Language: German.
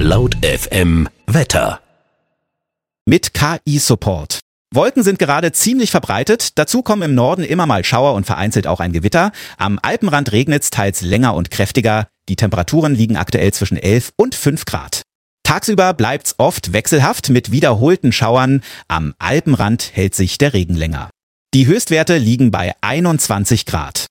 Laut FM Wetter. Mit KI-Support. Wolken sind gerade ziemlich verbreitet, dazu kommen im Norden immer mal Schauer und vereinzelt auch ein Gewitter. Am Alpenrand regnet's teils länger und kräftiger. Die Temperaturen liegen aktuell zwischen 11 und 5 Grad. Tagsüber bleibt's oft wechselhaft mit wiederholten Schauern. Am Alpenrand hält sich der Regen länger. Die Höchstwerte liegen bei 21 Grad.